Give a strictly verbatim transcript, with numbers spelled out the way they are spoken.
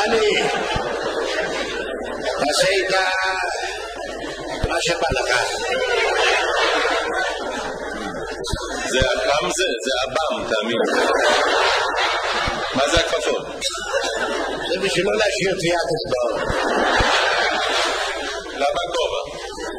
אני, תעשה איתה מה שבא לך. זה אבם זה? זה אבם, תאמין. מה זה הכפפות? זה בשביל לא להשאיר טביעת אצבעות.